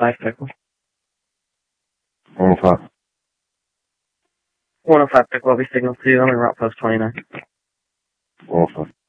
5 pickle. 105. 105 pickle will be signaled to you on the route post 29. 105.